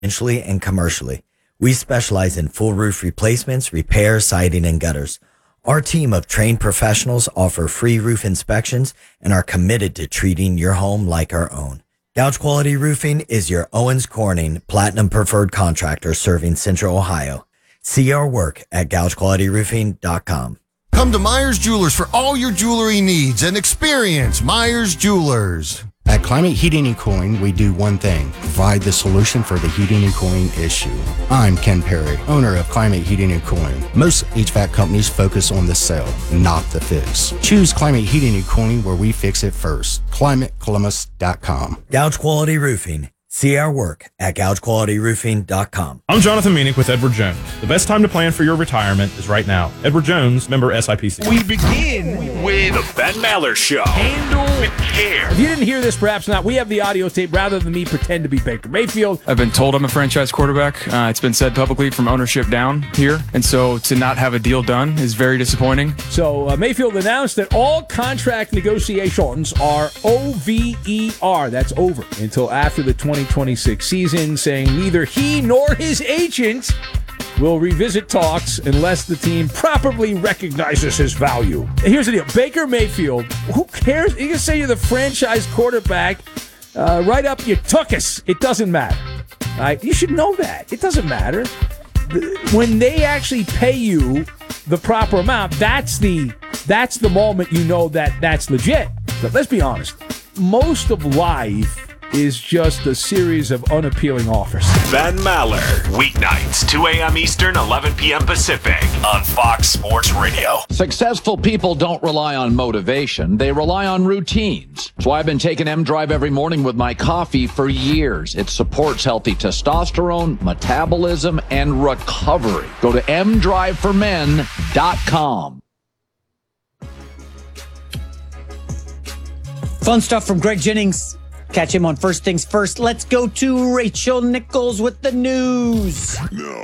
residentially and commercially. We specialize in full roof replacements, repairs, siding, and gutters. Our team of trained professionals offer free roof inspections and are committed to treating your home like our own. Gouge Quality Roofing is your Owens Corning Platinum Preferred Contractor serving Central Ohio. See our work at gougequalityroofing.com. Come to Myers Jewelers for all your jewelry needs and experience Myers Jewelers. At Climate Heating and Cooling, we do one thing: provide the solution for the heating and cooling issue. I'm Ken Perry, owner of Climate Heating and Cooling. Most HVAC companies focus on the sell, not the fix. Choose Climate Heating and Cooling where we fix it first. ClimateColumbus.com. Gouge Quality Roofing. See our work at gougequalityroofing.com. I'm Jonathan Meanick with Edward Jones. The best time to plan for your retirement is right now. Edward Jones, member SIPC. We begin with the Ben Maller Show. Handle with care. If you didn't hear this, perhaps not, we have the audio tape rather than me pretend to be Baker Mayfield. I've been told I'm a franchise quarterback. It's been said publicly from ownership down here. And so to not have a deal done is very disappointing. So Mayfield announced that all contract negotiations are OVER. That's over until after the 2026 season, saying neither he nor his agent will revisit talks unless the team properly recognizes his value. Here's the deal. Baker Mayfield, who cares? You can say you're the franchise quarterback. Right up your tuchus. It doesn't matter. Right? You should know that. It doesn't matter. When they actually pay you the proper amount, that's the moment you know that that's legit. But let's be honest. Most of life is just a series of unappealing offers. Ben Maller, weeknights, 2 a.m. Eastern, 11 p.m. Pacific, on Fox Sports Radio. Successful people don't rely on motivation. They rely on routines. That's why I've been taking M-Drive every morning with my coffee for years. It supports healthy testosterone, metabolism, and recovery. Go to mdriveformen.com. Fun stuff from Greg Jennings. Catch him on First Things First. Let's go to Rachel Nichols with the news. No.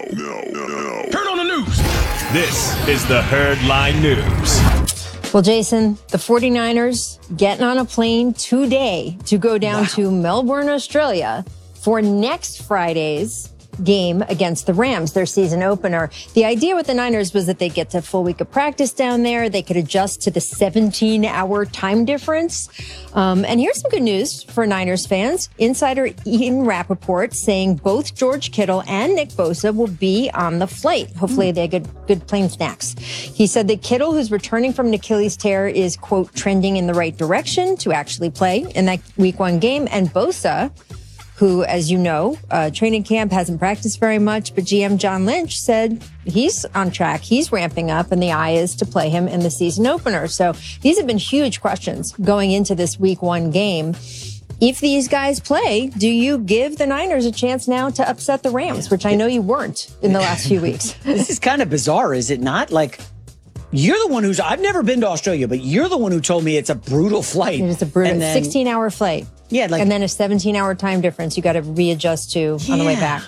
Turn on the news. This is the Herdline News. Well, Jason, the 49ers getting on a plane today to go down to Melbourne, Australia for next Friday's game against the Rams, their season opener. The idea with the Niners was that they get a full week of practice down there. They could adjust to the 17-hour time difference. And here's some good news for Niners fans. Insider Ian Rappaport saying both George Kittle and Nick Bosa will be on the flight. Hopefully they get good plane snacks. He said that Kittle, who's returning from an Achilles tear, is, quote, trending in the right direction to actually play in that week 1 game. And Bosa, who, as you know, training camp hasn't practiced very much, but GM John Lynch said he's on track. He's ramping up, and the eye is to play him in the season opener. So these have been huge questions going into this week 1 game. If these guys play, do you give the Niners a chance now to upset the Rams, which I know you weren't in the last few weeks? This is kind of bizarre, is it not? Like, you're the one who's, I've never been to Australia, but you're the one who told me it's a brutal flight. It is a brutal 16-hour flight. Yeah, and then a 17-hour time difference you got to readjust to on the way back.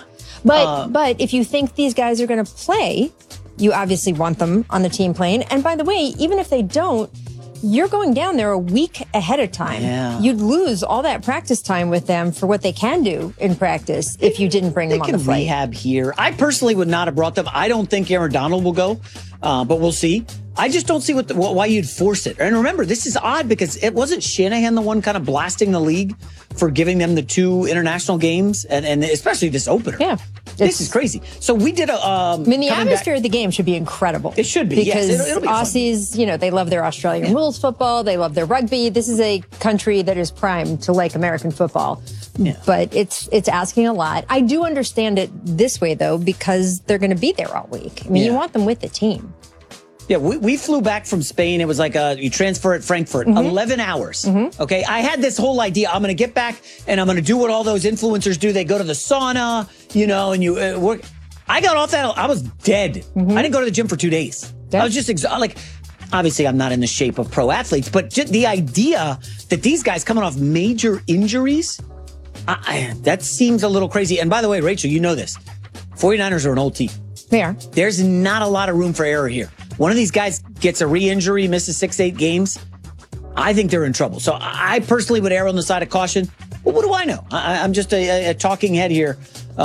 But if you think these guys are going to play, you obviously want them on the team plane. And by the way, even if they don't, you're going down there a week ahead of time. Yeah. You'd lose all that practice time with them for what they can do in practice if you didn't bring them on the flight. They can rehab here. I personally would not have brought them. I don't think Aaron Donald will go, but we'll see. I just don't see why you'd force it. And remember, this is odd because it wasn't Shanahan the one kind of blasting the league for giving them the 2 international games and especially this opener. Yeah. This is crazy. So we did the atmosphere of the game should be incredible. It should be, because yes. It'll be Aussies, they love their Australian rules football. They love their rugby. This is a country that is primed to like American football. Yeah. But it's asking a lot. I do understand it this way, though, because they're going to be there all week. I mean, you want them with the team. Yeah, we flew back from Spain. It was like you transfer at Frankfurt, 11 hours. Okay, I had this whole idea. I'm going to get back and I'm going to do what all those influencers do. They go to the sauna, and you work. I got off that. I was dead. I didn't go to the gym for 2 days. I was just exhausted. Obviously, I'm not in the shape of pro athletes, but just the idea that these guys coming off major injuries, that seems a little crazy. And by the way, Rachel, you know this. 49ers are an old team. They are. There's not a lot of room for error here. One of these guys gets a re-injury, misses 6-8 games, I think they're in trouble. So I personally would err on the side of caution. Well, what do I know? I'm just a talking head here